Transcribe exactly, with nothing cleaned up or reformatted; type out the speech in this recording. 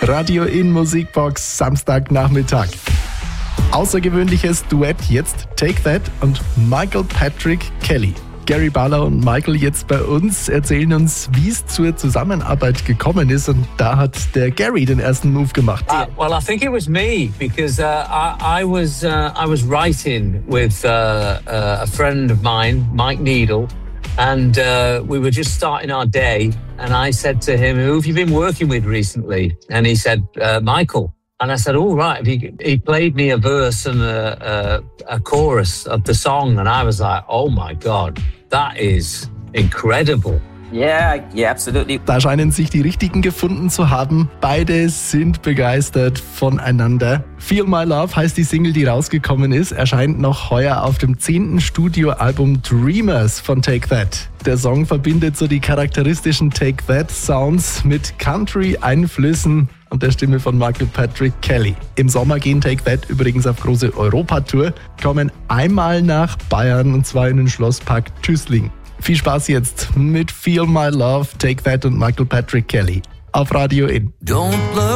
Radio in Musikbox, Samstagnachmittag. Außergewöhnliches Duett jetzt Take That und Michael Patrick Kelly. Gary Barlow und Michael jetzt bei uns, erzählen uns, wie es zur Zusammenarbeit gekommen ist, und da hat der Gary den ersten Move gemacht. Uh, well, I think it was me because uh, I, I was uh, I was writing with uh, uh, a friend of mine, Mike Needle, and uh, we were just starting our day, and I said to him, "Who have you been working with recently?" And he said, uh, "Michael." And I said, "All right." He, he played me a verse and a, a, a chorus of the song, and I was like, "Oh my God, that is incredible." Yeah, yeah, absolutely. Da scheinen sich die Richtigen gefunden zu haben. Beide sind begeistert voneinander. Feel My Love heißt die Single, die rausgekommen ist, erscheint noch heuer auf dem zehnten Studioalbum Dreamers von Take That. Der Song verbindet so die charakteristischen Take That Sounds mit Country-Einflüssen und der Stimme von Michael Patrick Kelly. Im Sommer gehen Take That übrigens auf große Europatour, kommen einmal nach Bayern und zwar in den Schlosspark Tüßling. Viel Spaß jetzt mit Feel My Love, Take That und Michael Patrick Kelly auf Radio In. Don't